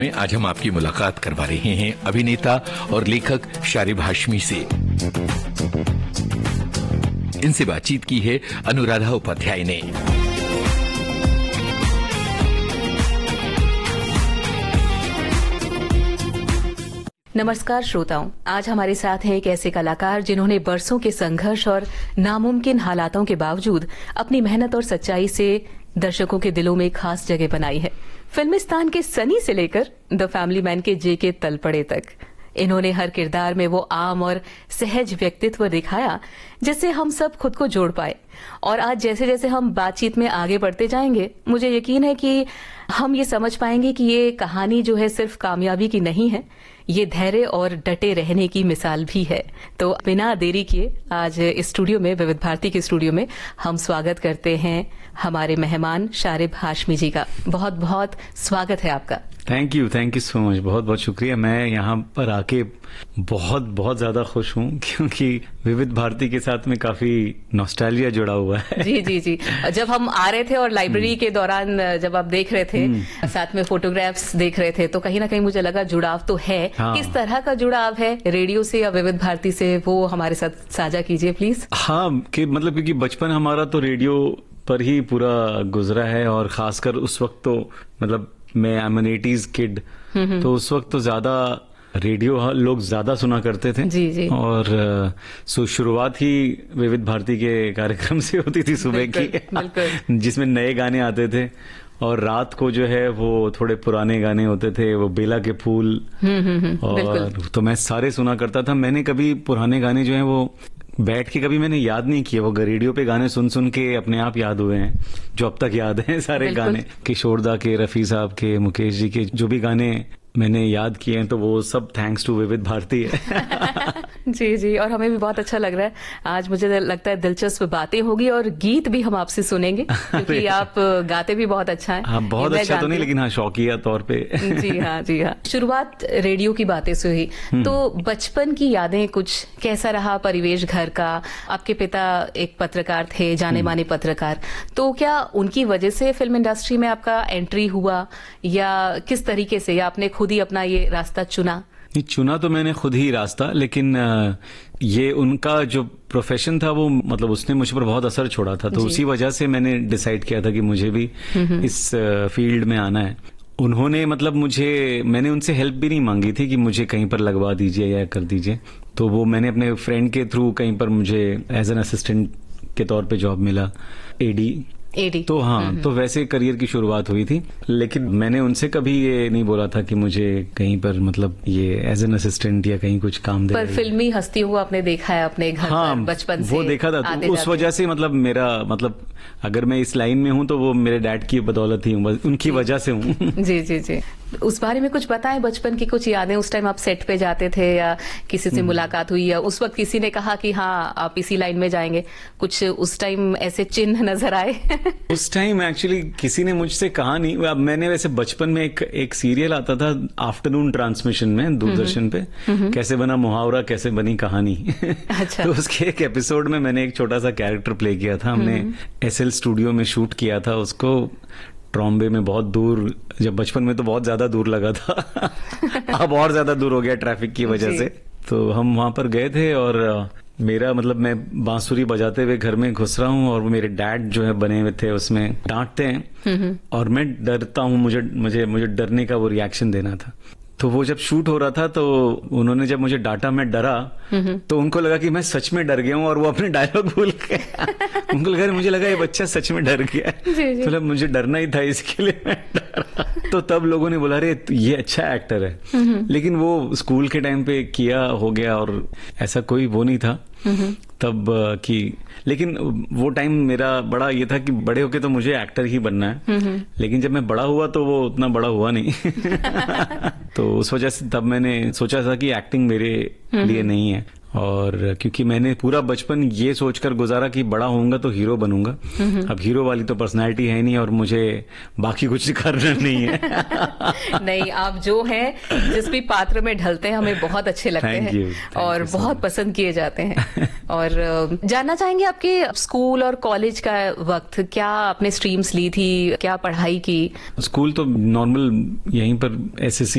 में आज हम आपकी मुलाकात करवा रहे हैं अभिनेता और लेखक शारिब हाशमी से। इनसे बातचीत की है अनुराधा उपाध्याय ने। नमस्कार श्रोताओं, आज हमारे साथ हैं एक ऐसे कलाकार जिन्होंने बरसों के संघर्ष और नामुमकिन हालातों के बावजूद अपनी मेहनत और सच्चाई से दर्शकों के दिलों में खास जगह बनाई है। फिल्मिस्तान के सनी से लेकर द फैमिली मैन के जेके तलपड़े तक इन्होंने हर किरदार में वो आम और सहज व्यक्तित्व दिखाया जिससे हम सब खुद को जोड़ पाए। और आज जैसे जैसे हम बातचीत में आगे बढ़ते जाएंगे, मुझे यकीन है कि हम ये समझ पाएंगे कि ये कहानी जो है सिर्फ कामयाबी की नहीं है, ये धैर्य और डटे रहने की मिसाल भी है। तो बिना देरी किए आज इस स्टूडियो में, विविध भारती के स्टूडियो में हम स्वागत करते हैं हमारे मेहमान शारिब हाशमी जी का। बहुत बहुत स्वागत है आपका। Thank you so much. बहुत बहुत शुक्रिया। मैं यहाँ पर आके बहुत ज्यादा खुश हूँ क्योंकि विविध भारती के साथ में काफी नॉस्टैल्जिया जुड़ा हुआ है। जी। जब हम आ रहे थे और लाइब्रेरी के दौरान जब आप देख रहे थे, साथ में फोटोग्राफ्स देख रहे थे, तो कहीं ना कहीं मुझे लगा जुड़ाव तो है। हाँ। किस तरह का जुड़ाव है रेडियो से या विविध भारती से, वो हमारे साथ साझा कीजिए प्लीज। हाँ, कि मतलब क्योंकि बचपन हमारा तो रेडियो पर ही पूरा गुजरा है और खासकर उस वक्त तो मतलब मैं I am N 80s kid, तो उस वक्त तो ज्यादा रेडियो लोग ज्यादा सुना करते थे। जी। और शुरुआत ही विविध भारती के कार्यक्रम से होती थी सुबह की, जिसमें नए गाने आते थे और रात को जो है वो थोड़े पुराने गाने होते थे, वो बेला के फूल। और तो मैं सारे सुना करता था। मैंने कभी पुराने गाने जो है वो बैठ के कभी मैंने याद नहीं किया, वो रेडियो पे गाने सुन सुन के अपने आप याद हुए हैं, जो अब तक याद हैं सारे गाने। किशोरदा के, रफी साहब के, मुकेश जी के जो भी गाने मैंने याद किए हैं, तो वो सब थैंक्स टू विविध भारती है। जी, और हमें भी बहुत अच्छा लग रहा है। आज मुझे लगता है दिलचस्प बातें होगी और गीत भी हम आपसे सुनेंगे क्योंकि आप गाते भी बहुत अच्छा है। हाँ, बहुत अच्छा तो नहीं, लेकिन हाँ, शौकिया तौर पे। जी हाँ। शुरुआत रेडियो की बातें से हुई, तो बचपन की यादें कुछ कैसा रहा परिवेश घर का? आपके पिता एक पत्रकार थे, जाने माने पत्रकार, तो क्या उनकी वजह से फिल्म इंडस्ट्री में आपका एंट्री हुआ या किस तरीके से, या आपने खुद ही अपना ये रास्ता चुना? नहीं, चुना तो मैंने खुद ही रास्ता, लेकिन ये उनका जो प्रोफेशन था वो मतलब उसने मुझ पर बहुत असर छोड़ा था, तो उसी वजह से मैंने डिसाइड किया था कि मुझे भी इस फील्ड में आना है। उन्होंने मतलब मैंने उनसे हेल्प भी नहीं मांगी थी कि मुझे कहीं पर लगवा दीजिए या कर दीजिए, तो वो मैंने अपने फ्रेंड के थ्रू कहीं पर मुझे एज एन असिस्टेंट के तौर पे जॉब मिला, एडी। तो हाँ, तो वैसे करियर की शुरुआत हुई थी, लेकिन मैंने उनसे कभी ये नहीं बोला था कि मुझे कहीं पर मतलब ये एज एन असिस्टेंट या कहीं कुछ काम दे। पर फिल्मी हस्ती को आपने देखा है अपने घर पर बचपन से? वो देखा था, तो उस वजह से मतलब मेरा मतलब अगर मैं इस लाइन में हूँ तो वो मेरे डैड की बदौलत ही हूँ, उनकी वजह से हूँ। जी। उस बारे में कुछ बताएं, बचपन की कुछ यादें। उस टाइम आप सेट पे जाते थे या किसी से मुलाकात हुई, या उस वक्त किसी ने कहा कि हाँ आप इसी लाइन में जाएंगे? कुछ उस टाइम ऐसे चिन्ह नजर आए? उस टाइम एक्चुअली किसी ने मुझसे कहा नहीं। अब मैंने वैसे बचपन में एक सीरियल आता था आफ्टरनून ट्रांसमिशन में दूरदर्शन पे, कैसे बना मुहावरा कैसे बनी कहानी। अच्छा। तो उसके एक एपिसोड में मैंने एक छोटा सा कैरेक्टर प्ले किया था। हमने एसएल स्टूडियो में शूट किया था उसको, ट्रॉम्बे में, बहुत दूर। जब बचपन में तो बहुत ज्यादा दूर लगा था, अब और ज्यादा दूर हो गया ट्रैफिक की वजह से। तो हम वहां पर गए थे और मेरा मतलब मैं बांसुरी बजाते हुए घर में घुस रहा हूँ और मेरे डैड जो है बने हुए थे, उसमें डांटते हैं और मैं डरता हूँ। मुझे डरने का वो रिएक्शन देना था। तो वो जब शूट हो रहा था तो उन्होंने जब मुझे डांटा, मैं डरा, तो उनको लगा कि मैं सच में डर गया हूँ और वो अपने डायलॉग भूल गए। उनको लगा, मुझे लगा ये बच्चा सच में डर गया। तो मतलब मुझे डरना ही था, इसके लिए मैं डरा। तो तब लोगों ने बोला अरे ये अच्छा एक्टर है, लेकिन वो स्कूल के टाइम पे किया हो गया और ऐसा कोई वो नहीं था तब की। लेकिन वो टाइम मेरा बड़ा ये था कि बड़े होके तो मुझे एक्टर ही बनना है, लेकिन जब मैं बड़ा हुआ तो वो उतना बड़ा हुआ नहीं। तो उस वजह से तब मैंने सोचा था कि एक्टिंग मेरे लिए नहीं है। और क्योंकि मैंने पूरा बचपन ये सोचकर गुजारा कि बड़ा होऊंगा तो हीरो बनूंगा। अब हीरो वाली तो पर्सनैलिटी है नहीं और मुझे बाकी कुछ करना नहीं है। नहीं, आप जो हैं जिस भी पात्र में ढलते हैं हमें बहुत अच्छे लगते हैं और बहुत पसंद किए जाते हैं। और जानना चाहेंगे आपके स्कूल और कॉलेज का वक्त, क्या आपने स्ट्रीम्स ली थी, क्या पढ़ाई की? स्कूल तो नॉर्मल यहीं पर एसएससी